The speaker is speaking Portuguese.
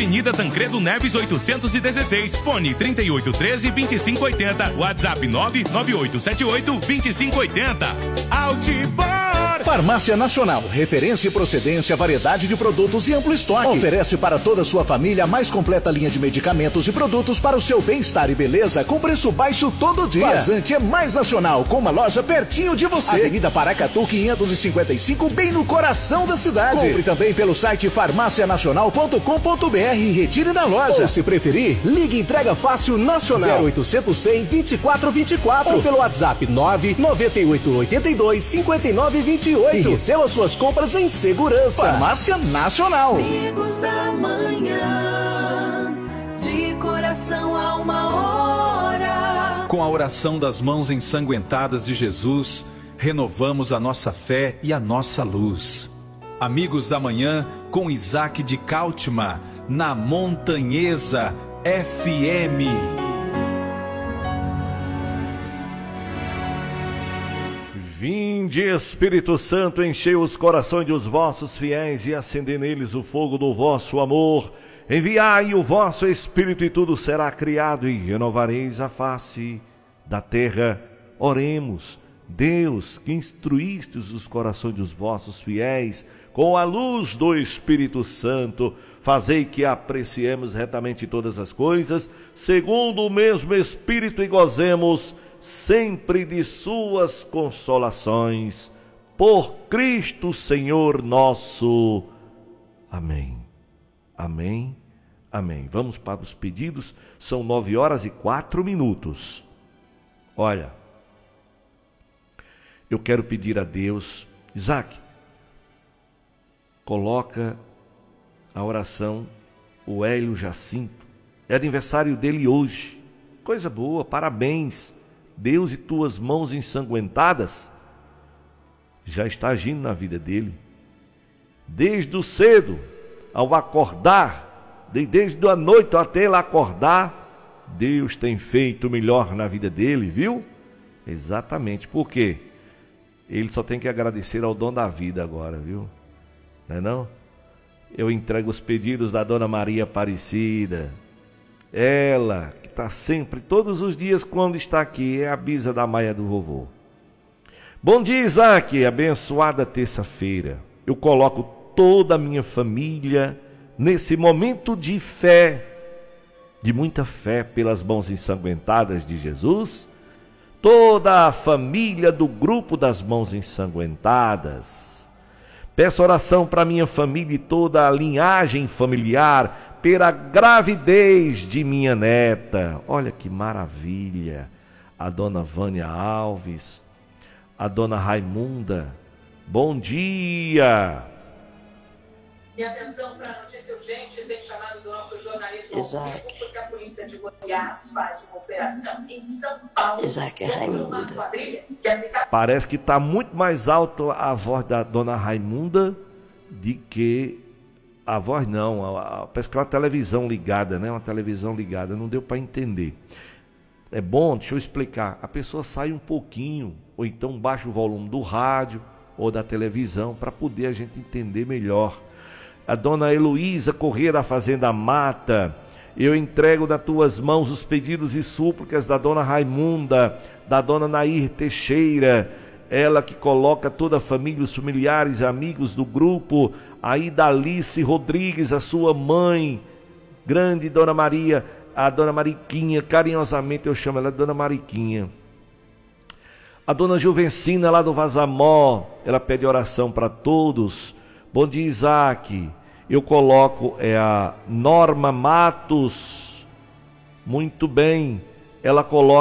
Avenida Tancredo Neves 816, fone 3813-2580, WhatsApp 99878-2580. Outdoor! Farmácia Nacional, referência e procedência, variedade de produtos e amplo estoque. Oferece para toda a sua família a mais completa linha de medicamentos e produtos para o seu bem-estar e beleza com preço baixo todo dia. Vazante é mais nacional, com uma loja pertinho de você. Avenida Paracatu 555, bem no coração da cidade. Compre também pelo site farmacianacional.com.br e retire na loja. Ou se preferir, ligue entrega fácil nacional 0800 100 2424 ou pelo WhatsApp 99882 5928 e receba suas compras em segurança. Farmácia Nacional. Amigos da manhã, de coração a uma hora. Com a oração das mãos ensanguentadas de Jesus, renovamos a nossa fé e a nossa luz. Amigos da manhã, com Isaac de Cáltima, na Montanhesa FM. Vinde, Espírito Santo, enchei os corações dos vossos fiéis e acendei neles o fogo do vosso amor. Enviai o vosso Espírito e tudo será criado e renovareis a face da terra. Oremos. Deus, que instruístes os corações dos vossos fiéis com a luz do Espírito Santo, fazei que apreciemos retamente todas as coisas, segundo o mesmo Espírito, e gozemos sempre de suas consolações, por Cristo Senhor nosso. Amém. Amém. Amém. Vamos para os pedidos, são 9h04. Olha, eu quero pedir a Deus, Isaac, coloca a oração, o Hélio Jacinto, é aniversário dele hoje, coisa boa, parabéns. Deus e tuas mãos ensanguentadas já está agindo na vida dele. Desde o cedo, ao acordar, desde a noite até ele acordar, Deus tem feito o melhor na vida dele, viu? Exatamente, por quê? Ele só tem que agradecer ao dono da vida agora, viu? Não é não? Eu entrego os pedidos da Dona Maria Aparecida. Ela que está sempre, todos os dias quando está aqui, é a bisa da Maia do vovô. Bom dia, Isaac, abençoada terça-feira. Eu coloco toda a minha família nesse momento de fé, de muita fé pelas mãos ensanguentadas de Jesus, toda a família do grupo das mãos ensanguentadas. Peço oração para minha família e toda a linhagem familiar, pela gravidez de minha neta. Olha que maravilha. A dona Vânia Alves, a dona Raimunda. Bom dia. E atenção para a notícia urgente, tem chamado do nosso jornalismo Isaac. porque a polícia de Goiás faz uma operação em São Paulo. Isaac, Raimunda. Parece que está muito mais alto a voz da dona Raimunda de que a voz não, parece que é uma televisão ligada, né? Uma televisão ligada, não deu para entender. É bom, deixa eu explicar, a pessoa sai um pouquinho, ou então baixa o volume do rádio ou da televisão, para poder a gente entender melhor. A dona Heloísa Corrêa da Fazenda Mata, eu entrego nas tuas mãos os pedidos e súplicas da dona Raimunda, da dona Nair Teixeira, ela que coloca toda a família, os familiares e amigos do grupo, aí da Alice Rodrigues, a sua mãe, grande dona Maria, a dona Mariquinha, carinhosamente eu chamo ela de dona Mariquinha. A dona Juvencina lá do Vazamó, ela pede oração para todos. Bom dia, Isaac. Eu coloco a Norma Matos, muito bem, ela coloca